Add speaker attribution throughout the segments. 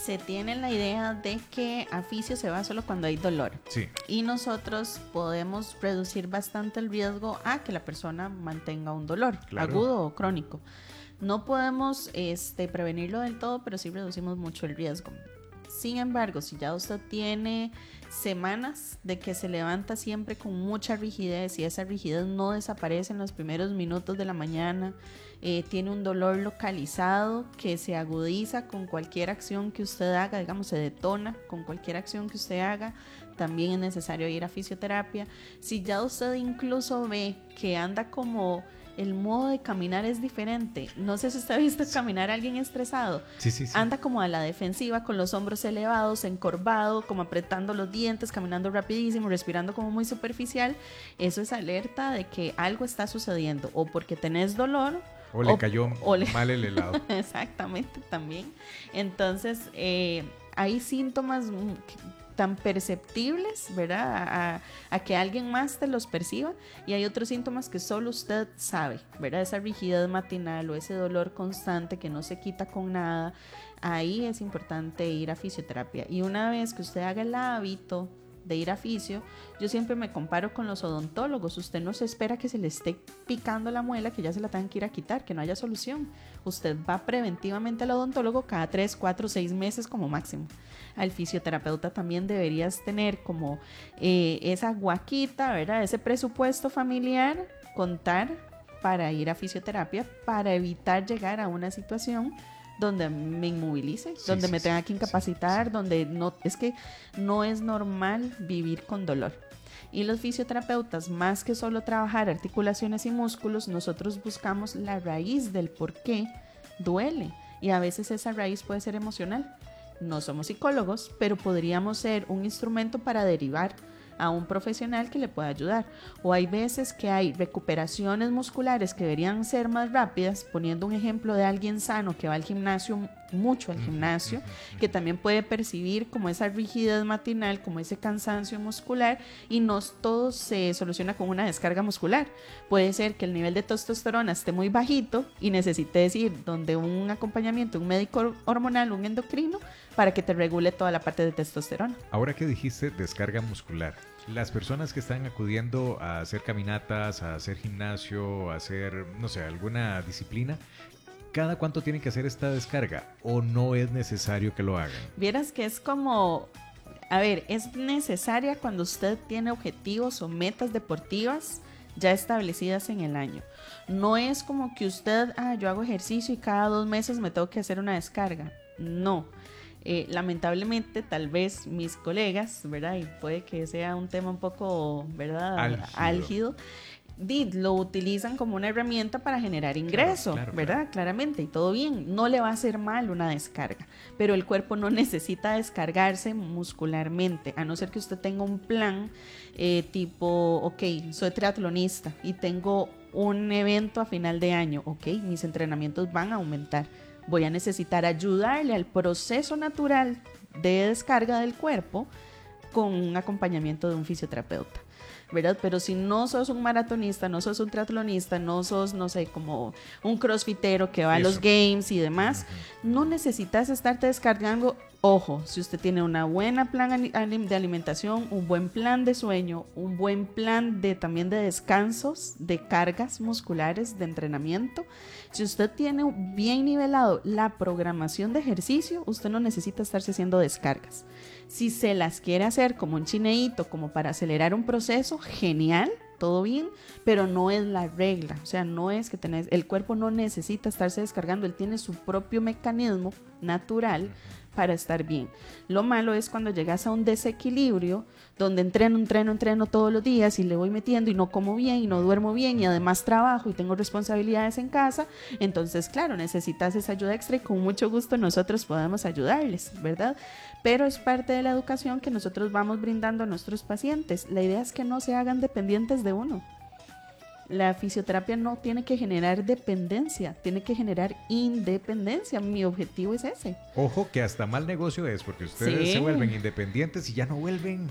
Speaker 1: Se tiene la idea de que a fisio se va solo cuando hay dolor.
Speaker 2: Sí.
Speaker 1: Y nosotros podemos reducir bastante el riesgo a que la persona mantenga un dolor,
Speaker 2: Claro.
Speaker 1: agudo o crónico. No podemos prevenirlo del todo, pero sí reducimos mucho el riesgo. Sin embargo, si ya usted tiene semanas de que se levanta siempre con mucha rigidez y esa rigidez no desaparece en los primeros minutos de la mañana, tiene un dolor localizado que se agudiza con cualquier acción que usted haga, digamos, se detona con cualquier acción que usted haga, también es necesario ir a fisioterapia. Si ya usted incluso ve que anda como el modo de caminar es diferente, no sé si usted ha visto caminar a alguien estresado,
Speaker 2: Sí.
Speaker 1: anda como a la defensiva, con los hombros elevados, encorvado, como apretando los dientes, caminando rapidísimo, respirando como muy superficial, eso es alerta de que algo está sucediendo, o porque tenés dolor,
Speaker 2: o le cayó mal el helado.
Speaker 1: Exactamente, también. Entonces, hay síntomas tan perceptibles, ¿verdad? A que alguien más te los perciba, y hay otros síntomas que solo usted sabe, ¿verdad? Esa rigidez matinal o ese dolor constante que no se quita con nada, ahí es importante ir a fisioterapia. Y una vez que usted haga el hábito de ir a fisio, yo siempre me comparo con los odontólogos. Usted no se espera que se le esté picando la muela, que ya se la tengan que ir a quitar, que no haya solución. Usted va preventivamente al odontólogo cada 3, 4, 6 meses como máximo. Al fisioterapeuta también deberías tener como esa guaquita, ¿verdad? Ese presupuesto familiar, contar para ir a fisioterapia, para evitar llegar a una situación donde me inmovilice, donde me tenga que incapacitar, donde no, es que no es normal vivir con dolor. Y los fisioterapeutas, más que solo trabajar articulaciones y músculos, nosotros buscamos la raíz del por qué duele, y a veces esa raíz puede ser emocional. No somos psicólogos, pero podríamos ser un instrumento para derivar a un profesional que le pueda ayudar. O hay veces que hay recuperaciones musculares que deberían ser más rápidas, poniendo un ejemplo de alguien sano que va al gimnasio, mucho al gimnasio, que también puede percibir como esa rigidez matinal, como ese cansancio muscular, y no todo se soluciona con una descarga muscular. Puede ser que el nivel de testosterona esté muy bajito y necesites ir donde un acompañamiento, un médico hormonal, un endocrino, para que te regule toda la parte de testosterona.
Speaker 2: Ahora que dijiste descarga muscular, las personas que están acudiendo a hacer caminatas, a hacer gimnasio, a hacer, no sé, alguna disciplina, ¿cada cuánto tienen que hacer esta descarga o no es necesario que lo hagan?
Speaker 1: Vieras que es como, a ver, es necesaria cuando usted tiene objetivos o metas deportivas ya establecidas en el año. No es como que usted, yo hago ejercicio y cada 2 meses me tengo que hacer una descarga. No. Lamentablemente, tal vez mis colegas, ¿verdad? Y puede que sea un tema un poco, ¿verdad? Álgido. Lo utilizan como una herramienta para generar ingreso,
Speaker 2: claro,
Speaker 1: ¿verdad?
Speaker 2: Claro.
Speaker 1: Claramente, y todo bien, no le va a hacer mal una descarga, pero el cuerpo no necesita descargarse muscularmente, a no ser que usted tenga un plan tipo, ok, soy triatlonista y tengo un evento a final de año, ok, mis entrenamientos van a aumentar, voy a necesitar ayudarle al proceso natural de descarga del cuerpo con un acompañamiento de un fisioterapeuta, ¿verdad? Pero si no sos un maratonista, no sos un triatlonista, no sos, no sé, como un crossfitero que va a los games y demás, no necesitas estarte descargando. Ojo, si usted tiene una buena plan de alimentación, un buen plan de sueño, un buen plan también de descansos, de cargas musculares, de entrenamiento, si usted tiene bien nivelado la programación de ejercicio, usted no necesita estarse haciendo descargas. Si se las quiere hacer como un chineíto, como para acelerar un proceso, genial, todo bien, pero no es la regla. O sea, no es que el cuerpo no necesita estarse descargando, él tiene su propio mecanismo natural para estar bien. Lo malo es cuando llegas a un desequilibrio donde entreno todos los días y le voy metiendo y no como bien y no duermo bien y además trabajo y tengo responsabilidades en casa. Entonces, claro, necesitas esa ayuda extra y con mucho gusto nosotros podemos ayudarles, ¿verdad? Pero es parte de la educación que nosotros vamos brindando a nuestros pacientes. La idea es que no se hagan dependientes de uno. La fisioterapia no tiene que generar dependencia, tiene que generar independencia. Mi objetivo es ese.
Speaker 2: Ojo que hasta mal negocio es, porque ustedes se vuelven independientes y ya no vuelven.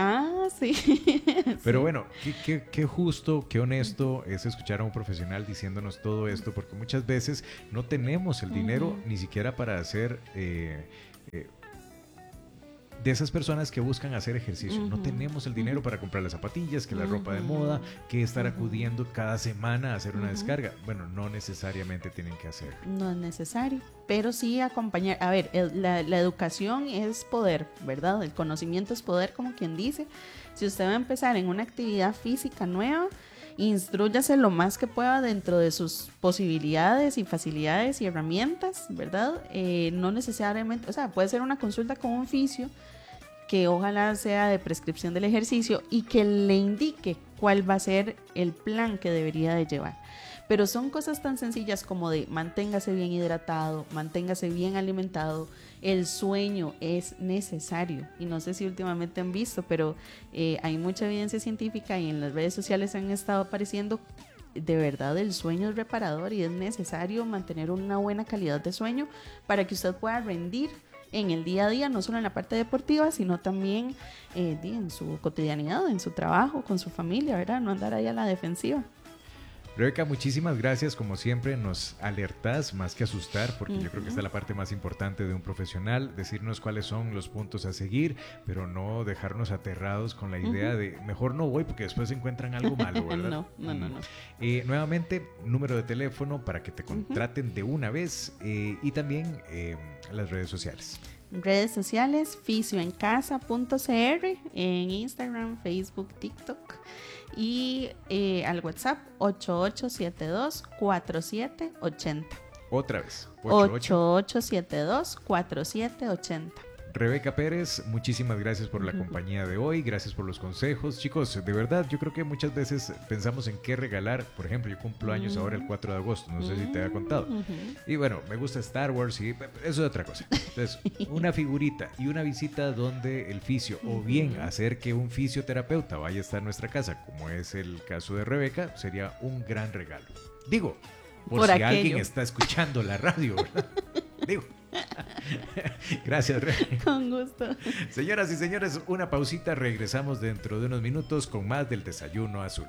Speaker 1: Sí.
Speaker 2: Pero bueno, qué justo, qué honesto es escuchar a un profesional diciéndonos todo esto, porque muchas veces no tenemos el dinero ni siquiera para hacer de esas personas que buscan hacer ejercicio. No tenemos el dinero para comprar las zapatillas, que la ropa de moda, que estar acudiendo cada semana a hacer una descarga. Bueno, no necesariamente tienen que hacerlo.
Speaker 1: No es necesario, pero sí acompañar. A ver, la educación es poder, ¿verdad? El conocimiento es poder, como quien dice. Si usted va a empezar en una actividad física nueva, instrúyase lo más que pueda dentro de sus posibilidades y facilidades y herramientas, ¿verdad? No necesariamente, o sea, puede ser una consulta con un fisio que ojalá sea de prescripción del ejercicio y que le indique cuál va a ser el plan que debería de llevar. Pero son cosas tan sencillas como de manténgase bien hidratado, manténgase bien alimentado. El sueño es necesario. Y no sé si últimamente han visto, pero hay mucha evidencia científica y en las redes sociales han estado apareciendo. De verdad, el sueño es reparador y es necesario mantener una buena calidad de sueño para que usted pueda rendir en el día a día, no solo en la parte deportiva, sino también en su cotidianidad, en su trabajo, con su familia, ¿verdad? No andar ahí a la defensiva.
Speaker 2: Rebeca, muchísimas gracias. Como siempre, nos alertas más que asustar, porque yo creo que esta es la parte más importante de un profesional, decirnos cuáles son los puntos a seguir, pero no dejarnos aterrados con la idea de mejor no voy porque después encuentran algo malo, ¿verdad?
Speaker 1: No.
Speaker 2: Nuevamente, número de teléfono para que te contraten de una vez y también las redes sociales.
Speaker 1: Redes sociales, fisioencasa.cr en Instagram, Facebook, TikTok y al WhatsApp 8872-4780.
Speaker 2: Otra vez.
Speaker 1: 8872-4780.
Speaker 2: Rebeca Pérez, muchísimas gracias por la compañía de hoy, gracias por los consejos. Chicos, de verdad, yo creo que muchas veces pensamos en qué regalar. Por ejemplo, yo cumplo años ahora el 4 de agosto, no sé si te había contado. Y bueno, me gusta Star Wars y eso es otra cosa. Entonces, una figurita y una visita donde el fisio, o bien hacer que un fisioterapeuta vaya a estar en nuestra casa, como es el caso de Rebeca, sería un gran regalo. Digo, por si alguien está escuchando la radio, ¿verdad? Digo. Gracias, Rey.
Speaker 1: Con gusto.
Speaker 2: Señoras y señores, una pausita. Regresamos dentro de unos minutos con más del Desayuno Azul.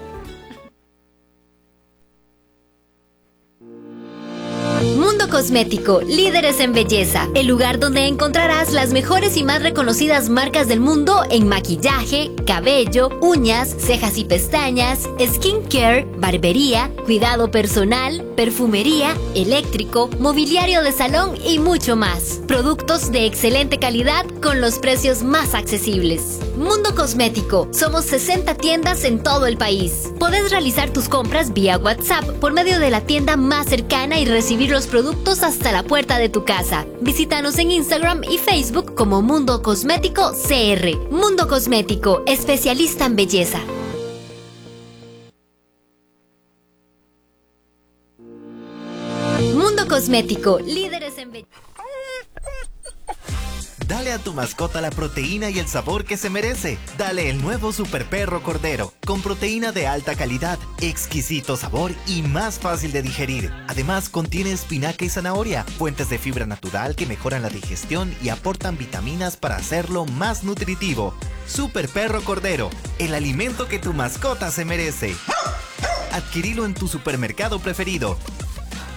Speaker 3: Mundo Cosmético, líderes en belleza. El lugar donde encontrarás las mejores y más reconocidas marcas del mundo en maquillaje, cabello, uñas, cejas y pestañas, skincare, barbería, cuidado personal, perfumería, eléctrico, mobiliario de salón y mucho más. Productos de excelente calidad con los precios más accesibles. Mundo Cosmético. Somos 60 tiendas en todo el país. Podés realizar tus compras vía WhatsApp por medio de la tienda más cercana y recibir los productos hasta la puerta de tu casa. Visítanos en Instagram y Facebook como Mundo Cosmético CR. Mundo Cosmético, especialista en belleza. Mundo Cosmético, líderes en belleza.
Speaker 4: Dale a tu mascota la proteína y el sabor que se merece. Dale el nuevo Super Perro Cordero, con proteína de alta calidad, exquisito sabor y más fácil de digerir. Además, contiene espinaca y zanahoria, fuentes de fibra natural que mejoran la digestión y aportan vitaminas para hacerlo más nutritivo. Super Perro Cordero, el alimento que tu mascota se merece. Adquirilo en tu supermercado preferido.